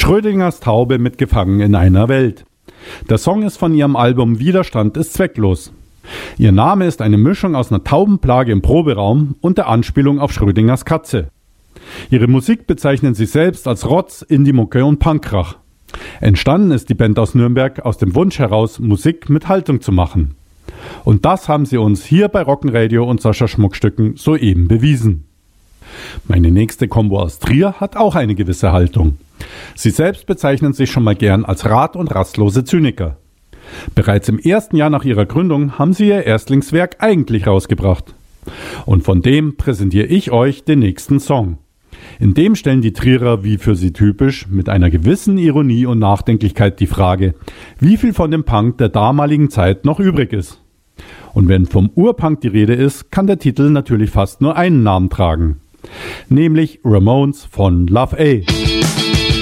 Schrödingers Taube mit Gefangen in einer Welt. Der Song ist von ihrem Album Widerstand ist zwecklos. Ihr Name ist eine Mischung aus einer Taubenplage im Proberaum und der Anspielung auf Schrödingers Katze. Ihre Musik bezeichnen sie selbst als Rotz, Indie-Mucke und Punkkrach. Entstanden ist die Band aus Nürnberg aus dem Wunsch heraus, Musik mit Haltung zu machen. Und das haben sie uns hier bei Rockenradio und Sascha Schmuckstücken soeben bewiesen. Meine nächste Combo aus Trier hat auch eine gewisse Haltung. Sie selbst bezeichnen sich schon mal gern als Rad- und rastlose Zyniker. Bereits im ersten Jahr nach ihrer Gründung haben sie ihr Erstlingswerk Eigentlich rausgebracht. Und von dem präsentiere ich euch den nächsten Song. In dem stellen die Trierer, wie für sie typisch, mit einer gewissen Ironie und Nachdenklichkeit die Frage, wie viel von dem Punk der damaligen Zeit noch übrig ist. Und wenn vom Urpunk die Rede ist, kann der Titel natürlich fast nur einen Namen tragen. Nämlich Ramones von Love A.